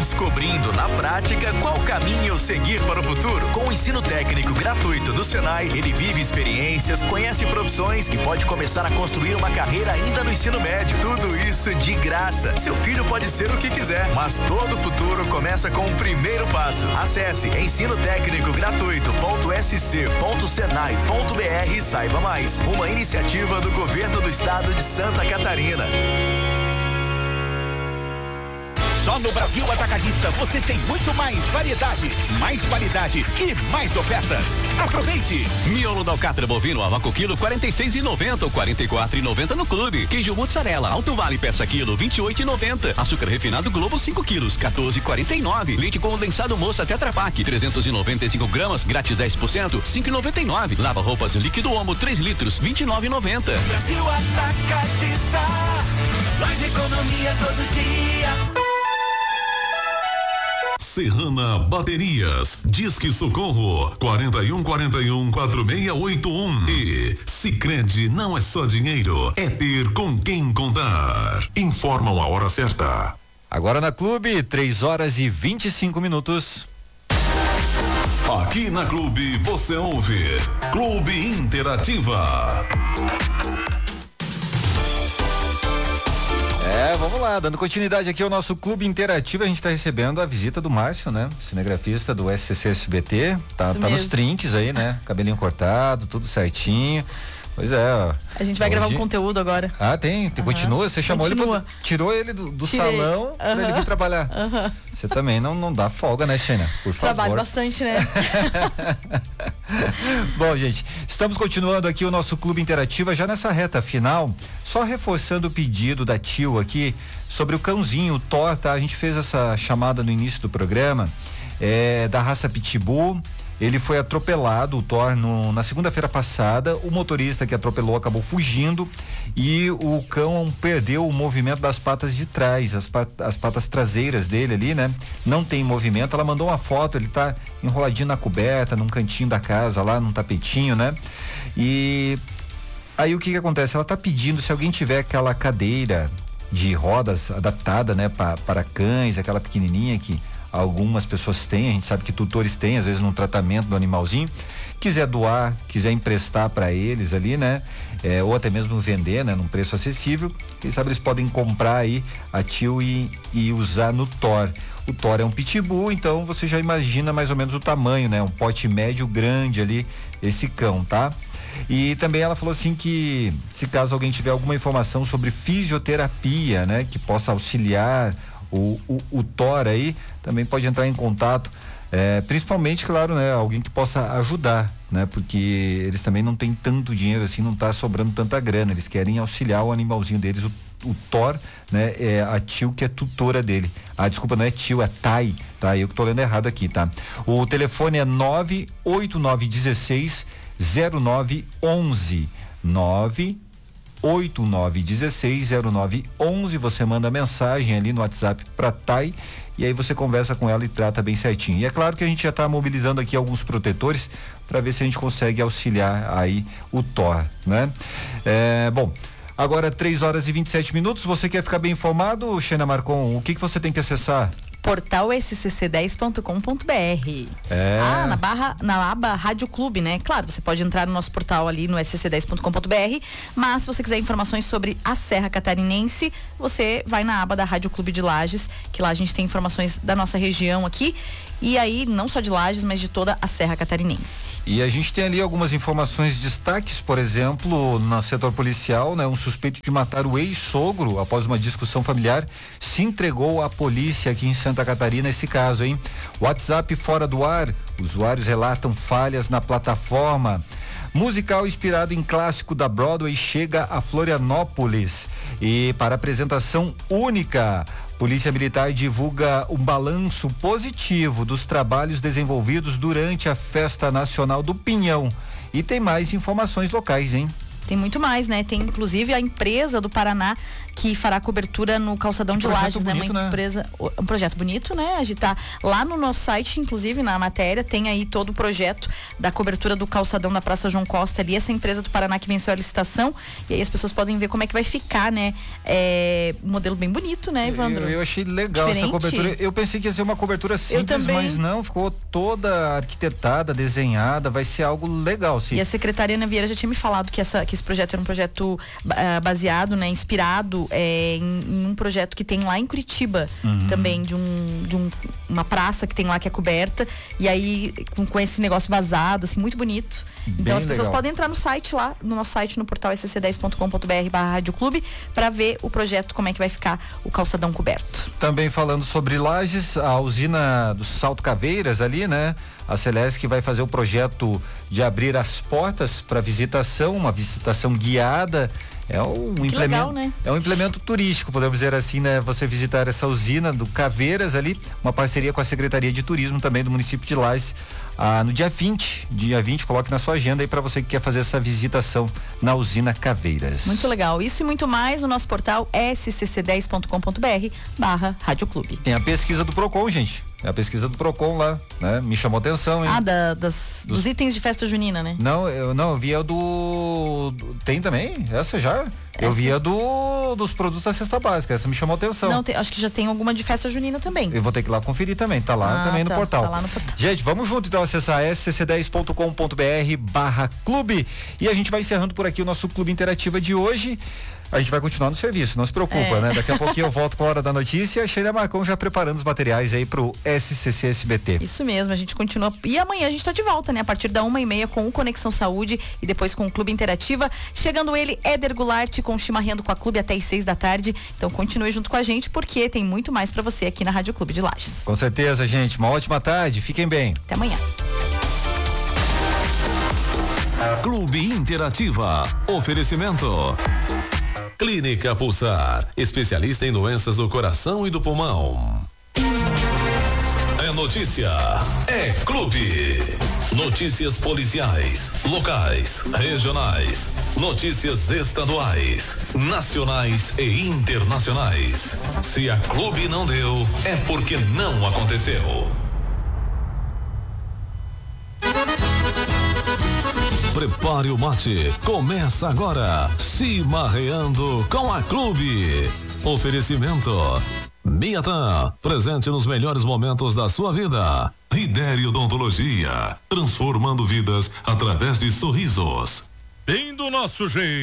descobrindo na prática qual caminho seguir para o futuro. Com o ensino técnico gratuito do Senai, ele vive experiências, conhece profissões e pode começar a construir uma carreira ainda no ensino médio. Tudo isso de graça. Seu filho pode ser o que quiser, mas todo o futuro começa com o primeiro passo. Acesse ensinotécnico-gratuito.sc.senai.br e saiba mais. Uma iniciativa do governo do estado de Santa Catarina. Só no Brasil Atacadista você tem muito mais variedade, mais qualidade e mais ofertas. Aproveite! Miolo da alcatra bovino a vácuo quilo 46,90 ou 44,90 no clube. Queijo mozzarella Alto Vale peça quilo 28,90. Açúcar refinado Globo 5 quilos 14,49. Leite condensado Moça Tetra Pak 395 gramas grátis 10% 5,99. Lava roupas líquido Omo 3 litros 29,90. Brasil Atacadista, mais economia todo dia. Serrana Baterias, Disque Socorro 4141-4681 e Sicredi não é só dinheiro, é ter com quem contar. Informam a hora certa. Agora na Clube, 3h25. Aqui na Clube você ouve Clube Interativa. Vamos lá, dando continuidade aqui ao nosso Clube Interativo, a gente está recebendo a visita do Márcio, né? Cinegrafista do SCC-SBT, tá nos trinques aí, né? Cabelinho cortado, tudo certinho. Pois é, ó. A gente vai gravar um conteúdo agora. Tem, continua, você chamou ele, tirou ele do salão pra ele vir trabalhar. Você também não dá folga, né, Xena? Por favor. Trabalho bastante, né? Bom, gente, estamos continuando aqui o nosso Clube Interativa já nessa reta final, só reforçando o pedido da Tio aqui sobre o cãozinho, o Thor, tá? A gente fez essa chamada no início do programa, da raça Pitbull. Ele foi atropelado, o Thor, na segunda-feira passada. O motorista que atropelou acabou fugindo e o cão perdeu o movimento das patas de trás, as patas traseiras dele ali, né? Não tem movimento. Ela mandou uma foto, ele tá enroladinho na coberta, num cantinho da casa lá, num tapetinho, né? E aí o que acontece? Ela tá pedindo, se alguém tiver aquela cadeira de rodas adaptada, né? Para cães, aquela pequenininha que algumas pessoas têm, a gente sabe que tutores têm, às vezes no tratamento do animalzinho, quiser doar, quiser emprestar para eles ali, né? Ou até mesmo vender, né? Num preço acessível, quem sabe eles podem comprar aí a Tio e usar no Thor. O Thor é um pitbull, então você já imagina mais ou menos o tamanho, né? Um pote médio grande ali, esse cão, tá? E também ela falou assim que se caso alguém tiver alguma informação sobre fisioterapia, né? Que possa auxiliar o Thor aí, também pode entrar em contato, principalmente, claro, né, alguém que possa ajudar, né, porque eles também não têm tanto dinheiro assim, não tá sobrando tanta grana, eles querem auxiliar o animalzinho deles, o Thor, né, a Tio que é tutora dele. Desculpa, não é Tio, é Tai, tá? Eu que tô lendo errado aqui, tá? O telefone é 989160911 989160911. Você manda mensagem ali no WhatsApp pra Tai e aí você conversa com ela e trata bem certinho. E é claro que a gente já tá mobilizando aqui alguns protetores para ver se a gente consegue auxiliar aí o Thor, né? Bom, agora 3h27. Você quer ficar bem informado, Xena Marcon? O que você tem que acessar? Portal scc10.com.br. Na aba Rádio Clube, né? Claro, você pode entrar no nosso portal ali no scc10.com.br, mas se você quiser informações sobre a Serra Catarinense, você vai na aba da Rádio Clube de Lages, que lá a gente tem informações da nossa região aqui, e aí não só de Lages, mas de toda a Serra Catarinense. E a gente tem ali algumas informações, destaques, por exemplo, no setor policial, né? Um suspeito de matar o ex-sogro após uma discussão familiar se entregou à polícia aqui em Santa Catarina, esse caso, hein? WhatsApp fora do ar, usuários relatam falhas na plataforma. Musical inspirado em clássico da Broadway chega a Florianópolis e para apresentação única, Polícia Militar divulga um balanço positivo dos trabalhos desenvolvidos durante a Festa Nacional do Pinhão. E tem mais informações locais, hein? Tem muito mais, né? Tem inclusive a empresa do Paraná que fará cobertura no calçadão de Lages, né? Uma empresa, um projeto bonito, né? A gente tá lá no nosso site, inclusive na matéria, tem aí todo o projeto da cobertura do calçadão da Praça João Costa ali, essa empresa do Paraná que venceu a licitação, e aí as pessoas podem ver como é que vai ficar, né? Um modelo bem bonito, né, Evandro? Eu achei legal essa cobertura. Eu pensei que ia ser uma cobertura simples, mas não, ficou toda arquitetada, desenhada, vai ser algo legal, sim. E a secretária Ana Vieira já tinha me falado que esse projeto era um projeto baseado, né, inspirado em um projeto que tem lá em Curitiba, também, de uma praça que tem lá que é coberta, e aí com esse negócio vazado, assim, muito bonito. Então bem as pessoas podem entrar no site lá, no nosso site, no portal scc10.com.br/radioclube, para ver o projeto, como é que vai ficar o calçadão coberto. Também falando sobre Lages, a usina do Salto Caveiras ali, né? A Celesc vai fazer o projeto de abrir as portas para visitação, uma visitação guiada. É um implemento, legal, né? É um implemento turístico, podemos dizer assim, né? Você visitar essa usina do Caveiras ali, uma parceria com a Secretaria de Turismo também do município de Lages, no dia 20, coloque na sua agenda aí para você que quer fazer essa visitação na usina Caveiras. Muito legal. Isso e muito mais no nosso portal scc10.com.br/radioclube. Tem a pesquisa do Procon, gente. É a pesquisa do Procon lá, né? Me chamou atenção, hein? Dos itens de festa junina, né? Não, eu via tem também? Essa já? Eu via dos produtos da cesta básica, essa me chamou atenção. Não, acho que já tem alguma de festa junina também. Eu vou ter que ir lá conferir também, tá lá também no portal. Tá lá no portal. Gente, vamos junto então acessar scc10.com.br/clube e a gente vai encerrando por aqui o nosso Clube Interativa de hoje. A gente vai continuar no serviço, não se preocupa, né? Daqui a pouquinho eu volto com a Hora da Notícia e a Sheila Marcon já preparando os materiais aí pro SCC SBT. Isso mesmo, a gente continua. E amanhã a gente tá de volta, né? A partir da 1h30 com o Conexão Saúde e depois com o Clube Interativa. Chegando ele, Éder Goulart com o Chimarrando com a Clube até às 6 da tarde. Então continue junto com a gente porque tem muito mais pra você aqui na Rádio Clube de Lages. Com certeza, gente. Uma ótima tarde. Fiquem bem. Até amanhã. Clube Interativa. Oferecimento. Clínica Pulsar, especialista em doenças do coração e do pulmão. É notícia, é clube. Notícias policiais, locais, regionais, notícias estaduais, nacionais e internacionais. Se a Clube não deu, é porque não aconteceu. Prepare o mate. Começa agora. Chimarreando com a Clube. Oferecimento. Miatan. Presente nos melhores momentos da sua vida. Lidere Odontologia. Transformando vidas através de sorrisos. Bem do nosso jeito.